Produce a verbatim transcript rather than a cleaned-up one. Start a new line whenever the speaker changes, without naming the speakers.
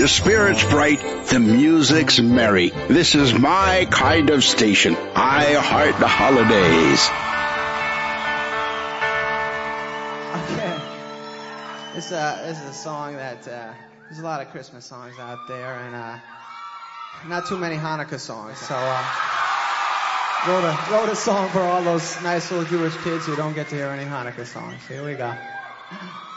The spirit's bright, the music's merry. This is my kind of station. I heart the holidays.
Okay. This, uh, this is a song that, uh, there's a lot of Christmas songs out there, and, uh, not too many Hanukkah songs, so, uh, wrote a, wrote a song for all those nice little Jewish kids who don't get to hear any Hanukkah songs. Here we go.